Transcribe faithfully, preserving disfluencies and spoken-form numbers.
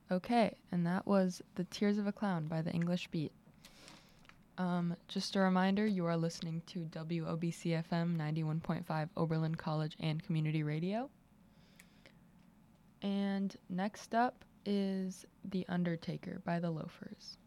Okay, and that was The Tears of a Clown by the English Beat. Um, just a reminder, you are listening to W O B C F M ninety-one point five Oberlin College and Community Radio. And next up is The Undertaker by the Loafers.